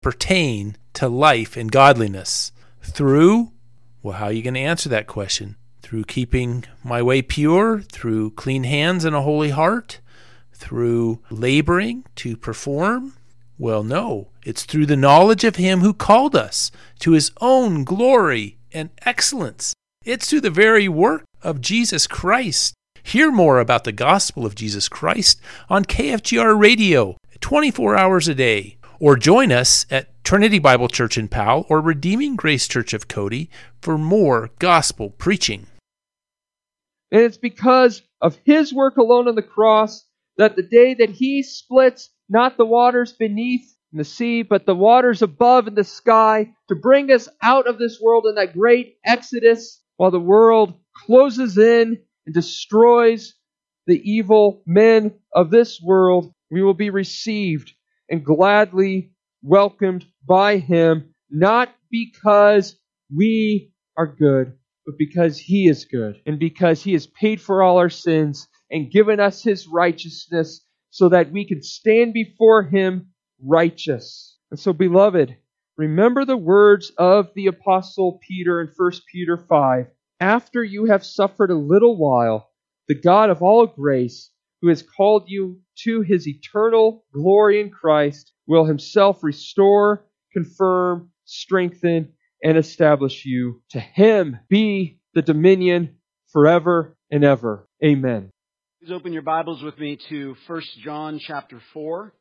pertain to life and godliness? Through, well, how are you going to answer that question? Through keeping my way pure, through clean hands and a holy heart, through laboring to perform? Well, no, it's through the knowledge of Him who called us to His own glory and excellence. It's through the very work of Jesus Christ. Hear more about the gospel of Jesus Christ on KFGR Radio 24 hours a day. Or join us at Trinity Bible Church in Powell or Redeeming Grace Church of Cody for more gospel preaching. And it's because of His work alone on the cross that the day that He splits not the waters beneath in the sea, but the waters above in the sky to bring us out of this world in that great exodus while the world closes in and destroys the evil men of this world, we will be received and gladly welcomed by Him, not because we are good, but because He is good, and because He has paid for all our sins and given us His righteousness so that we can stand before Him righteous. And so, beloved, remember the words of the Apostle Peter in 1 Peter 5. After you have suffered a little while, the God of all grace, who has called you to His eternal glory in Christ, will Himself restore, confirm, strengthen, and establish you. To Him be the dominion forever and ever. Amen. Please open your Bibles with me to 1 John chapter 4.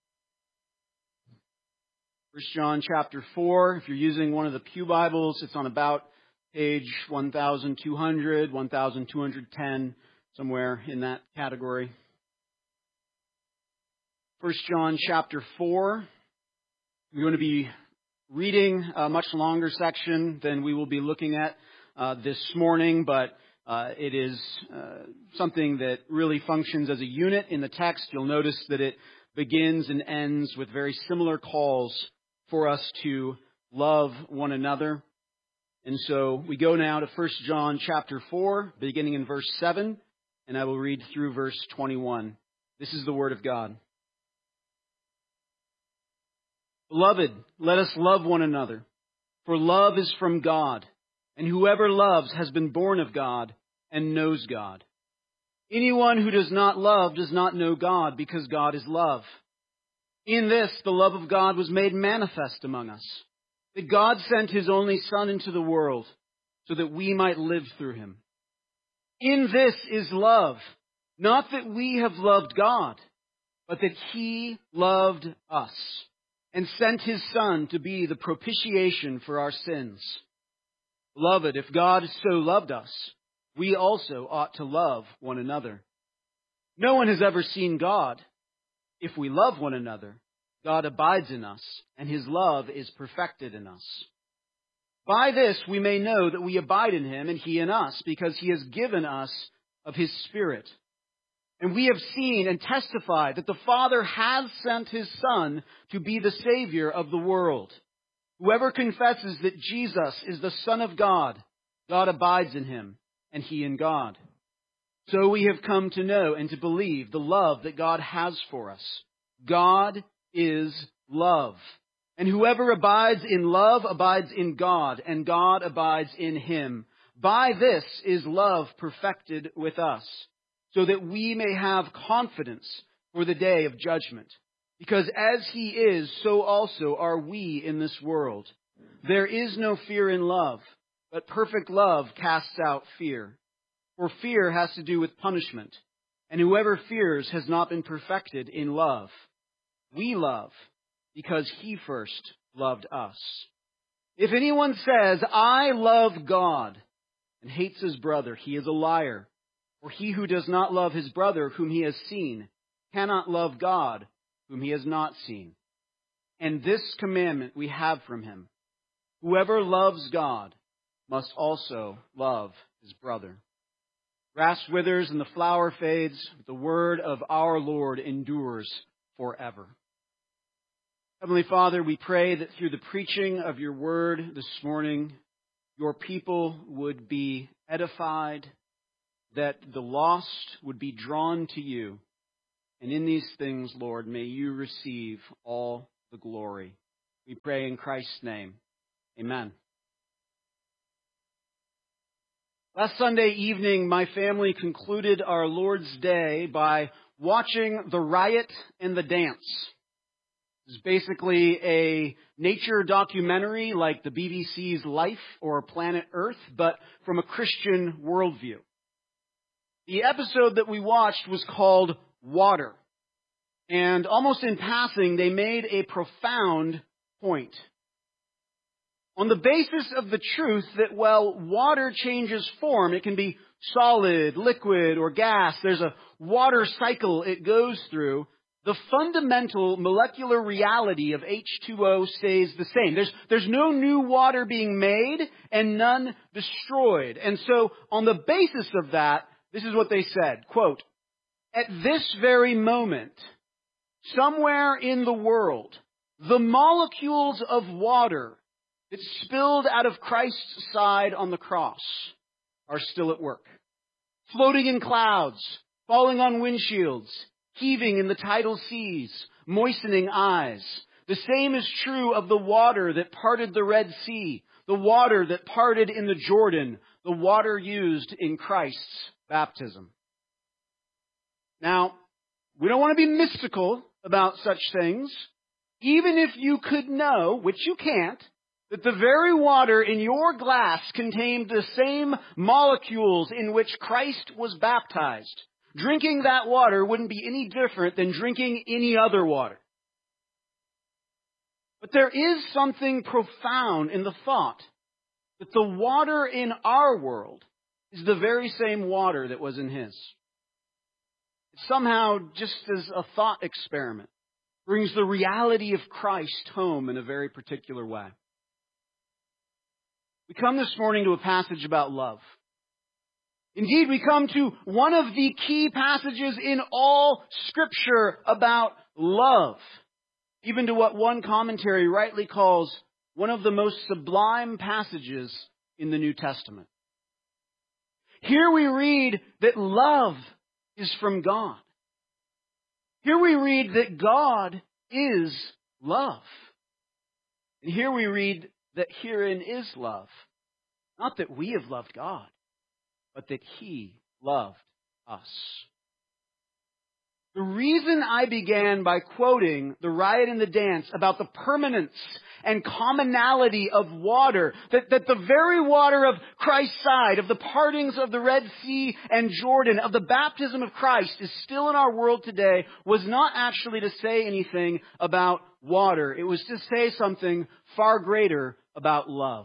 1 John chapter 4. If you're using one of the Pew Bibles, it's on about page 1200, 1210, somewhere in that category. 1 John chapter 4. We're going to be reading a much longer section than we will be looking at this morning, but it is something that really functions as a unit in the text. You'll notice that it begins and ends with very similar calls for us to love one another. And so we go now to 1 John chapter 4, beginning in verse 7, and I will read through verse 21. This is the Word of God. Beloved, let us love one another, for love is from God, and whoever loves has been born of God and knows God. Anyone who does not love does not know God, because God is love. In this, the love of God was made manifest among us, that God sent His only Son into the world so that we might live through Him. In this is love, not that we have loved God, but that He loved us and sent His Son to be the propitiation for our sins. Beloved, if God so loved us, we also ought to love one another. No one has ever seen God. If we love one another, God abides in us, and His love is perfected in us. By this we may know that we abide in Him and He in us, because He has given us of His Spirit. And we have seen and testified that the Father has sent His Son to be the Savior of the world. Whoever confesses that Jesus is the Son of God, God abides in Him, and He in God. So we have come to know and to believe the love that God has for us. God is love. And whoever abides in love abides in God, and God abides in him. By this is love perfected with us, so that we may have confidence for the day of judgment. Because as He is, so also are we in this world. There is no fear in love, but perfect love casts out fear. For fear has to do with punishment, and whoever fears has not been perfected in love. We love because He first loved us. If anyone says, I love God, and hates his brother, he is a liar. For he who does not love his brother whom he has seen cannot love God whom he has not seen. And this commandment we have from Him: whoever loves God must also love his brother. Grass withers and the flower fades, but the word of our Lord endures forever. Heavenly Father, we pray that through the preaching of Your word this morning, Your people would be edified, that the lost would be drawn to You. And in these things, Lord, may You receive all the glory. We pray in Christ's name. Amen. Last Sunday evening, my family concluded our Lord's Day by watching The Riot and the Dance. It's basically a nature documentary like the BBC's Life or Planet Earth, but from a Christian worldview. The episode that we watched was called Water. And almost in passing, they made a profound point. On the basis of the truth that, well, water changes form. It can be solid, liquid, or gas. There's a water cycle it goes through. The fundamental molecular reality of H2O stays the same. There's no new water being made and none destroyed. And so, on the basis of that, this is what they said, quote, "At this very moment, somewhere in the world, the molecules of water that spilled out of Christ's side on the cross are still at work. Floating in clouds, falling on windshields, heaving in the tidal seas, moistening eyes. The same is true of the water that parted the Red Sea, the water that parted in the Jordan, the water used in Christ's baptism." Now, we don't want to be mystical about such things. Even if you could know, which you can't, that the very water in your glass contained the same molecules in which Christ was baptized, drinking that water wouldn't be any different than drinking any other water. But there is something profound in the thought that the water in our world is the very same water that was in his. It somehow, just as a thought experiment, brings the reality of Christ home in a very particular way. We come this morning to a passage about love. Indeed, we come to one of the key passages in all Scripture about love, even to what one commentary rightly calls one of the most sublime passages in the New Testament. Here we read that love is from God. Here we read that God is love. And here we read that herein is love. Not that we have loved God, but that He loved us. The reason I began by quoting The Riot and the Dance about the permanence and commonality of water, that the very water of Christ's side, of the partings of the Red Sea and Jordan, of the baptism of Christ is still in our world today, was not actually to say anything about water. It was to say something far greater about love.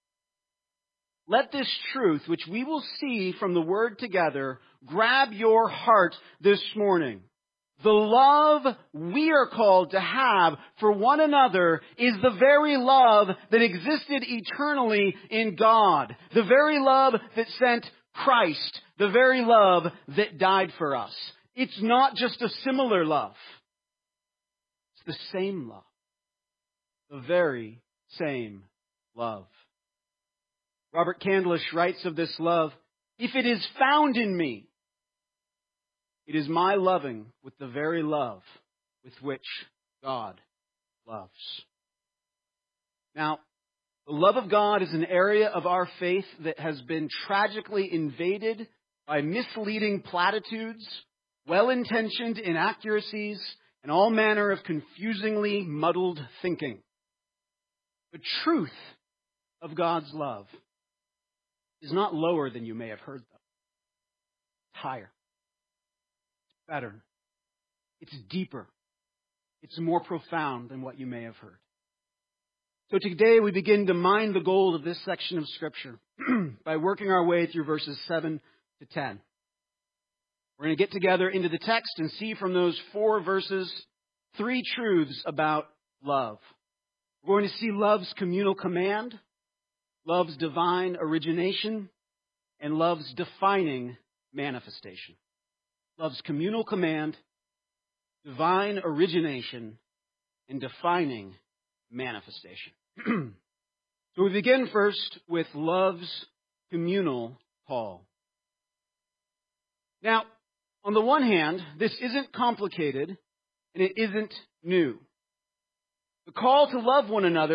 Let this truth, which we will see from the Word together, grab your heart this morning. The love we are called to have for one another is the very love that existed eternally in God. The very love that sent Christ. The very love that died for us. It's not just a similar love. It's the same love. The very same love. Robert Candlish writes of this love, "If it is found in me, it is my loving with the very love with which God loves." Now, the love of God is an area of our faith that has been tragically invaded by misleading platitudes, well-intentioned inaccuracies, and all manner of confusingly muddled thinking. The truth of God's love is not lower than you may have heard, though. It's higher. It's better. It's deeper. It's more profound than what you may have heard. So today we begin to mine the gold of this section of Scripture by working our way through verses 7 to 10. We're going to get together into the text and see from those 4 verses 3 truths about love. We're going to see love's communal command, love's divine origination, and love's defining manifestation. Love's communal command, divine origination, and defining manifestation. So we begin first with love's communal call. Now, on the one hand, this isn't complicated and it isn't new. The call to love one another